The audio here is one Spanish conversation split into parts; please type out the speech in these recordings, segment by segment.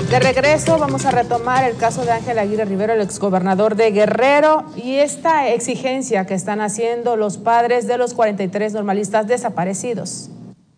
De regreso vamos a retomar el caso de Ángel Aguirre Rivero, el exgobernador de Guerrero, y esta exigencia que están haciendo los padres de los 43 normalistas desaparecidos.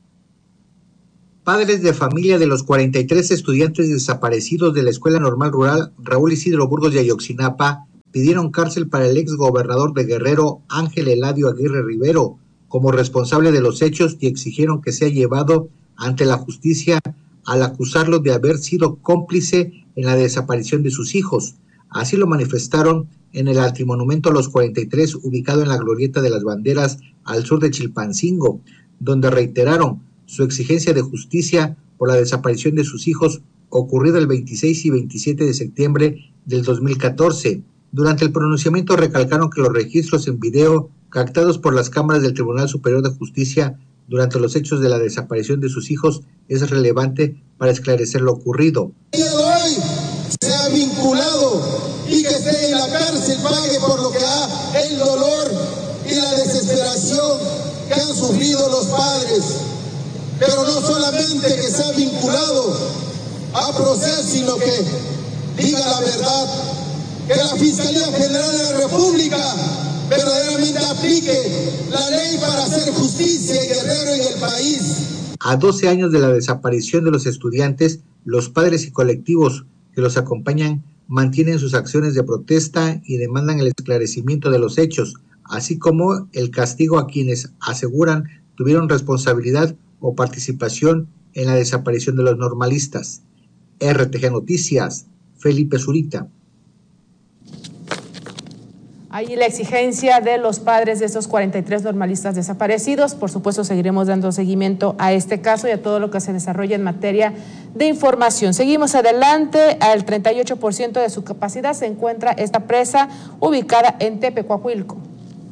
Padres de familia de los 43 estudiantes desaparecidos de la Escuela Normal Rural Raúl Isidro Burgos de Ayotzinapa pidieron cárcel para el exgobernador de Guerrero, Ángel Eladio Aguirre Rivero, como responsable de los hechos, y exigieron que sea llevado ante la justicia al acusarlo de haber sido cómplice en la desaparición de sus hijos. Así lo manifestaron en el antimonumento a los 43, ubicado en la Glorieta de las Banderas, al sur de Chilpancingo, donde reiteraron su exigencia de justicia por la desaparición de sus hijos, ocurrida el 26 y 27 de septiembre del 2014. Durante el pronunciamiento recalcaron que los registros en video captados por las cámaras del Tribunal Superior de Justicia durante los hechos de la desaparición de sus hijos es relevante para esclarecer lo ocurrido. El día de hoy sea vinculado y que esté en la cárcel, pague por lo que ha el dolor y la desesperación que han sufrido los padres. Pero no solamente que sea vinculado a proceso, sino que diga la verdad, que la Fiscalía General de la República verdaderamente aplique la ley para hacer justicia y Guerrero en el país. A 12 años de la desaparición de los estudiantes, los padres y colectivos que los acompañan mantienen sus acciones de protesta y demandan el esclarecimiento de los hechos, así como el castigo a quienes aseguran tuvieron responsabilidad o participación en la desaparición de los normalistas. RTG Noticias, Felipe Zurita. Ahí la exigencia de los padres de estos 43 normalistas desaparecidos. Por supuesto, seguiremos dando seguimiento a este caso y a todo lo que se desarrolla en materia de información. Seguimos adelante. Al 38% de su capacidad se encuentra esta presa ubicada en Tepecuacuilco.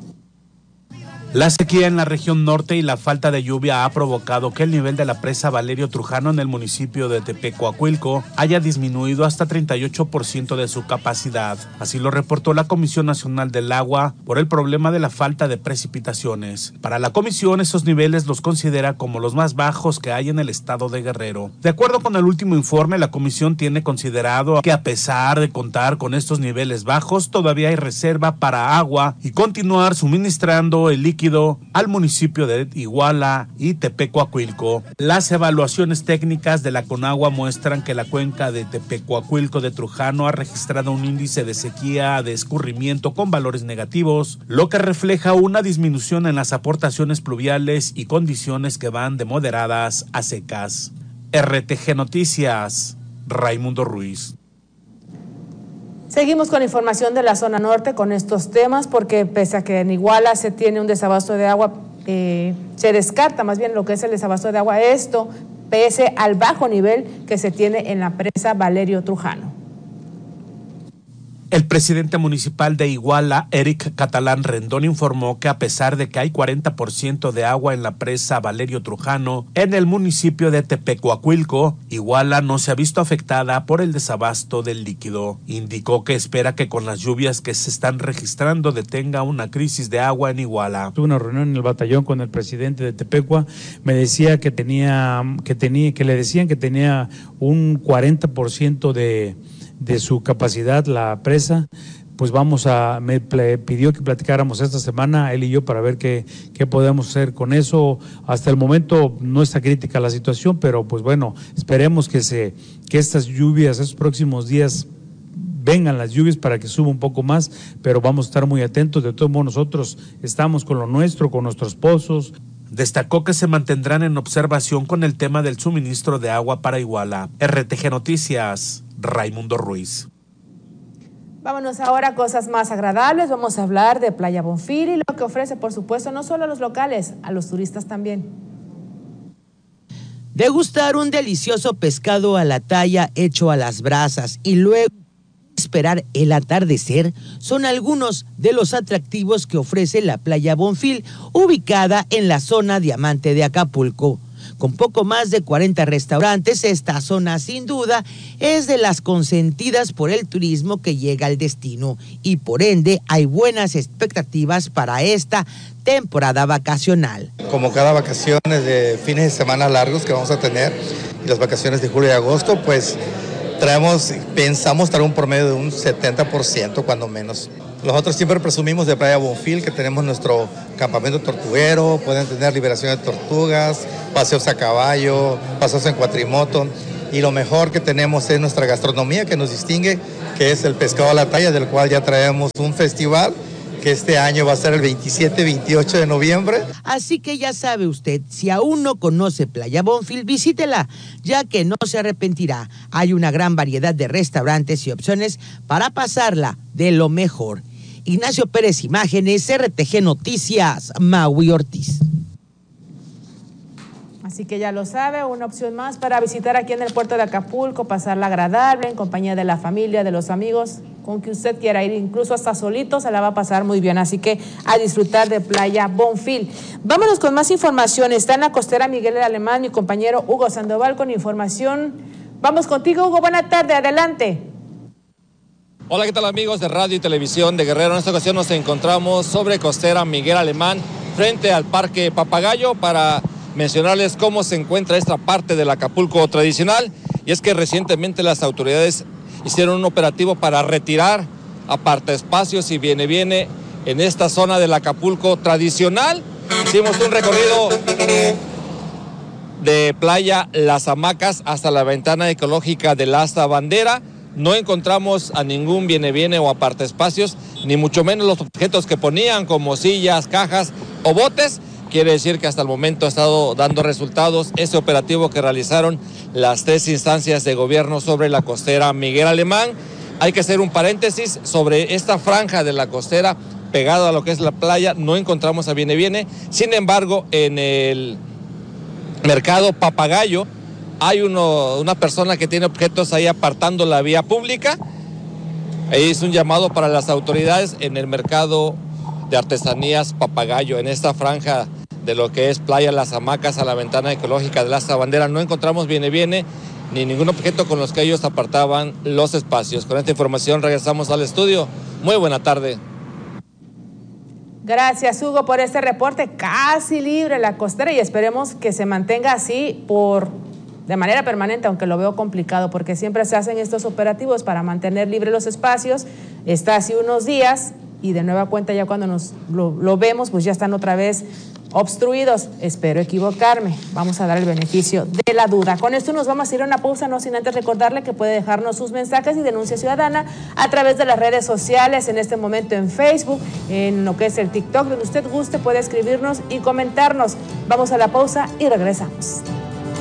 La sequía en la región norte y la falta de lluvia ha provocado que el nivel de la presa Valerio Trujano en el municipio de Tepecuacuilco haya disminuido hasta 38% de su capacidad. Así lo reportó la Comisión Nacional del Agua por el problema de la falta de precipitaciones. Para la comisión, esos niveles los considera como los más bajos que hay en el estado de Guerrero. De acuerdo con el último informe, la comisión tiene considerado que a pesar de contar con estos niveles bajos, todavía hay reserva para agua y continuar suministrando el líquido al municipio de Iguala y Tepecuacuilco. Las evaluaciones técnicas de la Conagua muestran que la cuenca de Tepecuacuilco de Trujano ha registrado un índice de sequía de escurrimiento con valores negativos, lo que refleja una disminución en las aportaciones pluviales y condiciones que van de moderadas a secas. RTG Noticias, Raimundo Ruiz. Seguimos con información de la zona norte con estos temas, porque pese a que en Iguala se tiene un desabasto de agua, se descarta más bien lo que es el desabasto de agua, esto pese al bajo nivel que se tiene en la presa Valerio Trujano. El presidente municipal de Iguala, Eric Catalán Rendón, informó que a pesar de que hay 40% de agua en la presa Valerio Trujano, en el municipio de Tepecuacuilco, Iguala no se ha visto afectada por el desabasto del líquido. Indicó que espera que con las lluvias que se están registrando detenga una crisis de agua en Iguala. Tuve una reunión en el batallón con el presidente de Tepecua, me decía que le decían que tenía un 40% de su capacidad la presa. Pues me pidió que platicáramos esta semana, él y yo, para ver qué podemos hacer con eso. Hasta el momento no está crítica la situación, pero pues bueno, esperemos que estas lluvias, estos próximos días, vengan las lluvias para que suba un poco más, pero vamos a estar muy atentos. De todos modos, nosotros estamos con lo nuestro, con nuestros pozos. Destacó que se mantendrán en observación con el tema del suministro de agua para Iguala. RTG Noticias, Raimundo Ruiz. Vámonos ahora a cosas más agradables. Vamos a hablar de Playa Bonfil y lo que ofrece, por supuesto, no solo a los locales, a los turistas también. Degustar un delicioso pescado a la talla hecho a las brasas y luego esperar el atardecer son algunos de los atractivos que ofrece la Playa Bonfil, ubicada en la zona Diamante de Acapulco. Con poco más de 40 restaurantes, esta zona sin duda es de las consentidas por el turismo que llega al destino y por ende hay buenas expectativas para esta temporada vacacional. Como cada vacaciones de fines de semana largos que vamos a tener y las vacaciones de julio y agosto, pues pensamos traer un promedio de un 70% cuando menos. Nosotros siempre presumimos de Playa Bonfil, que tenemos nuestro campamento tortuguero, pueden tener liberación de tortugas, paseos a caballo, paseos en cuatrimoto, y lo mejor que tenemos es nuestra gastronomía que nos distingue, que es el pescado a la talla, del cual ya traemos un festival que este año va a ser el 27-28 de noviembre. Así que ya sabe usted, si aún no conoce Playa Bonfil, visítela, ya que no se arrepentirá. Hay una gran variedad de restaurantes y opciones para pasarla de lo mejor. Ignacio Pérez, Imágenes, RTG Noticias, Maui Ortiz. Así que ya lo sabe, una opción más para visitar aquí en el puerto de Acapulco, pasarla agradable en compañía de la familia, de los amigos, con que usted quiera ir, incluso hasta solito, se la va a pasar muy bien. Así que a disfrutar de Playa Bonfil. Vámonos con más información. Está en la costera Miguel Alemán, mi compañero Hugo Sandoval con información. Vamos contigo, Hugo, buena tarde, adelante. Hola, ¿qué tal amigos de radio y televisión de Guerrero? En esta ocasión nos encontramos sobre costera Miguel Alemán, frente al Parque Papagayo, para mencionarles cómo se encuentra esta parte del Acapulco tradicional. Y es que recientemente las autoridades hicieron un operativo para retirar apartaespacios y viene en esta zona del Acapulco tradicional. Hicimos un recorrido de playa Las Hamacas hasta la ventana ecológica de la Asta Bandera. No encontramos a ningún viene o apartaespacios, ni mucho menos los objetos que ponían como sillas, cajas o botes. Quiere decir que hasta el momento ha estado dando resultados ese operativo que realizaron las 3 instancias de gobierno sobre la costera Miguel Alemán. Hay que hacer un paréntesis sobre esta franja de la costera pegada a lo que es la playa. No encontramos a viene. Sin embargo, en el mercado Papagayo hay una persona que tiene objetos ahí apartando la vía pública. Ahí es un llamado para las autoridades en el mercado de artesanías Papagayo, en esta franja de lo que es playa Las Hamacas a la ventana ecológica de la Asta Bandera. No encontramos viene ni ningún objeto con los que ellos apartaban los espacios. Con esta información regresamos al estudio. Muy buena tarde. Gracias, Hugo, por este reporte. Casi libre la costera y esperemos que se mantenga así de manera permanente, aunque lo veo complicado porque siempre se hacen estos operativos para mantener libres los espacios. Está así unos días y de nueva cuenta ya cuando lo vemos, pues ya están otra vez obstruidos. Espero equivocarme. Vamos a dar el beneficio de la duda. Con esto nos vamos a ir a una pausa, no sin antes recordarle que puede dejarnos sus mensajes y denuncia ciudadana a través de las redes sociales, en este momento en Facebook, en lo que es el TikTok, donde usted guste puede escribirnos y comentarnos. Vamos a la pausa y regresamos.